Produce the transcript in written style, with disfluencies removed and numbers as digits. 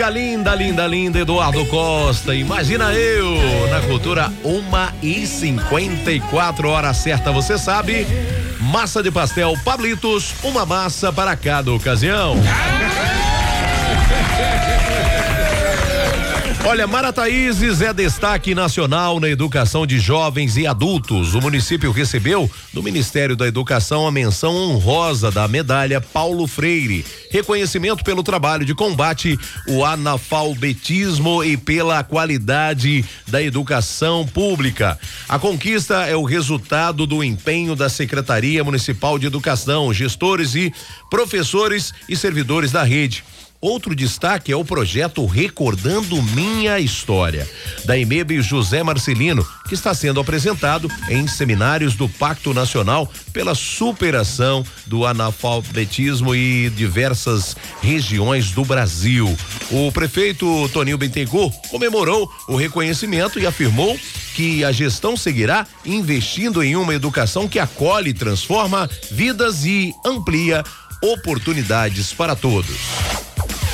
linda, Eduardo Costa. Imagina eu na cultura 1h54, hora certa, você sabe. Massa de pastel Pablitos, uma massa para cada ocasião. Olha, Marataízes é destaque nacional na educação de jovens e adultos. O município recebeu do Ministério da Educação a menção honrosa da medalha Paulo Freire. Reconhecimento pelo trabalho de combate ao analfabetismo e pela qualidade da educação pública. A conquista é o resultado do empenho da Secretaria Municipal de Educação, gestores e professores e servidores da rede. Outro destaque é o projeto Recordando Minha História, da EMEB José Marcelino, que está sendo apresentado em seminários do Pacto Nacional pela superação do analfabetismo e diversas regiões do Brasil. O prefeito Toninho Bittencourt comemorou o reconhecimento e afirmou que a gestão seguirá investindo em uma educação que acolhe, transforma vidas e amplia oportunidades para todos.